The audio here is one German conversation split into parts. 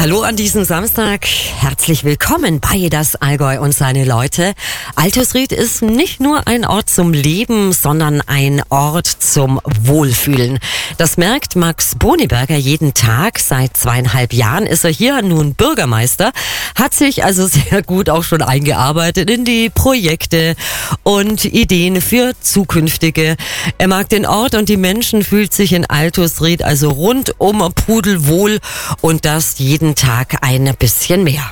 Hallo an diesem Samstag. Herzlich willkommen bei Das Allgäu und seine Leute. Altusried ist nicht nur ein Ort zum Leben, sondern ein Ort zum Wohlfühlen. Das merkt Max Boniberger jeden Tag. Seit 2,5 Jahren ist er hier nun Bürgermeister, hat sich also sehr gut auch schon eingearbeitet in die Projekte und Ideen für zukünftige. Er mag den Ort und die Menschen, fühlt sich in Altusried also rundum pudelwohl und das jeden Tag ein bisschen mehr.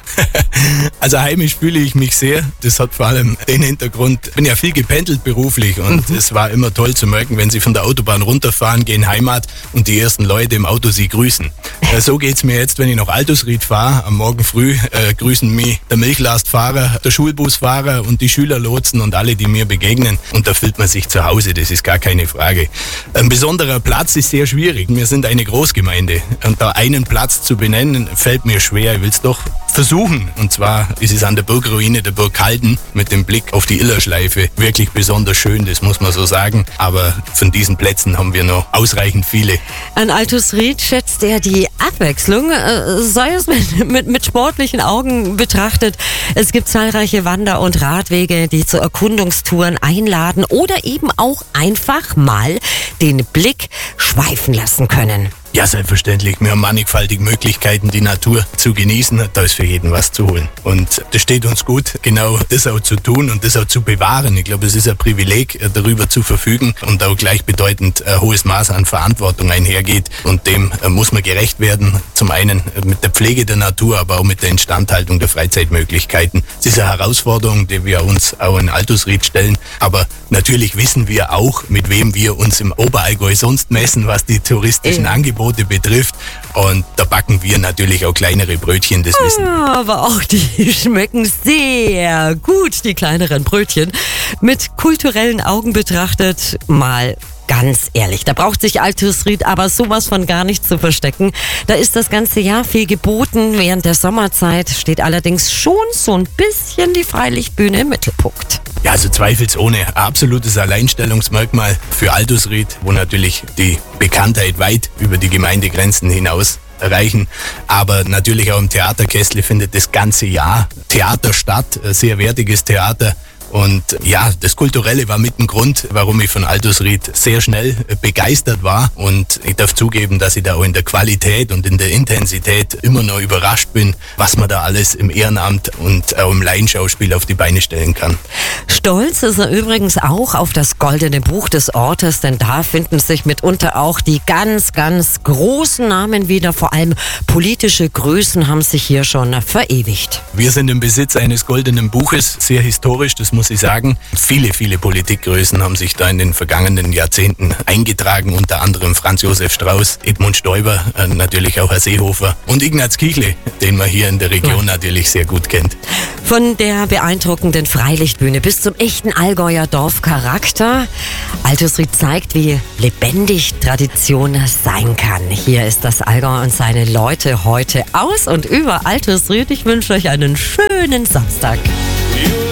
Also heimisch fühle ich mich sehr. Das hat vor allem den Hintergrund, ich bin ja viel gependelt beruflich und es war immer toll zu merken, wenn Sie von der Autobahn runterfahren, gehen Heimat und die ersten Leute im Auto Sie grüßen. So geht's mir jetzt, wenn ich nach Altusried fahre. Am Morgen früh grüßen mich der Milchlastfahrer, der Schulbusfahrer und die Schülerlotsen und alle, die mir begegnen. Und da fühlt man sich zu Hause, das ist gar keine Frage. Ein besonderer Platz ist sehr schwierig. Wir sind eine Großgemeinde und da einen Platz zu benennen, fällt mir schwer. Ich will es doch versuchen. Und zwar ist es an der Burgruine der Burg Halden mit dem Blick auf die Illerschleife wirklich besonders schön, das muss man so sagen. Aber von diesen Plätzen haben wir noch ausreichend viele. An Altusried schätzt er die Abwechslung, sei es mit sportlichen Augen betrachtet. Es gibt zahlreiche Wander- und Radwege, die zu Erkundungstouren einladen oder eben auch einfach mal den Blick schweifen lassen können. Ja, selbstverständlich. Wir haben mannigfaltige Möglichkeiten, die Natur zu genießen. Da ist für jeden was zu holen. Und das steht uns gut, genau das auch zu tun und das auch zu bewahren. Ich glaube, es ist ein Privileg, darüber zu verfügen und auch gleichbedeutend ein hohes Maß an Verantwortung einhergeht. Und dem muss man gerecht werden. Zum einen mit der Pflege der Natur, aber auch mit der Instandhaltung der Freizeitmöglichkeiten. Es ist eine Herausforderung, die wir uns auch in Altusried stellen. Aber natürlich wissen wir auch, mit wem wir uns im Oberallgäu sonst messen, was die touristischen Angebote betrifft. Und da backen wir natürlich auch kleinere Brötchen, das wissen wir. Aber auch die schmecken sehr gut, die kleineren Brötchen. Mit kulturellen Augen betrachtet, mal ganz ehrlich, da braucht sich Altusried aber sowas von gar nicht zu verstecken. Da ist das ganze Jahr viel geboten. Während der Sommerzeit steht allerdings schon so ein bisschen die Freilichtbühne im Mittelpunkt. Ja, also zweifelsohne ein absolutes Alleinstellungsmerkmal für Altusried, wo natürlich die Bekanntheit weit über die Gemeindegrenzen hinaus erreichen. Aber natürlich auch im Theaterkessel findet das ganze Jahr Theater statt, ein sehr wertiges Theater. Und ja, das Kulturelle war mit ein Grund, warum ich von Altusried sehr schnell begeistert war. Und ich darf zugeben, dass ich da auch in der Qualität und in der Intensität immer noch überrascht bin, was man da alles im Ehrenamt und auch im Laienschauspiel auf die Beine stellen kann. Stolz ist er übrigens auch auf das Goldene Buch des Ortes, denn da finden sich mitunter auch die ganz, ganz großen Namen wieder. Vor allem politische Größen haben sich hier schon verewigt. Wir sind im Besitz eines Goldenen Buches, sehr historisch, das muss ich sagen. Viele, viele Politikgrößen haben sich da in den vergangenen Jahrzehnten eingetragen, unter anderem Franz Josef Strauß, Edmund Stoiber, natürlich auch Herr Seehofer und Ignaz Kichle, den man hier in der Region natürlich sehr gut kennt. Von der beeindruckenden Freilichtbühne bis zum echten Allgäuer Dorfcharakter. Altusried zeigt, wie lebendig Tradition sein kann. Hier ist das Allgäu und seine Leute heute aus und über Altusried. Ich wünsche euch einen schönen Samstag.